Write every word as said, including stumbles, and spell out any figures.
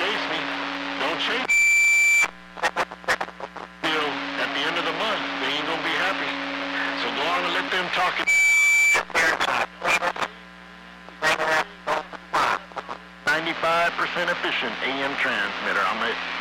chase me. Don't chase. Feel at the end of the month, they ain't gonna be happy. So go on and let them talk. ninety-five percent efficient A M transmitter. I'm a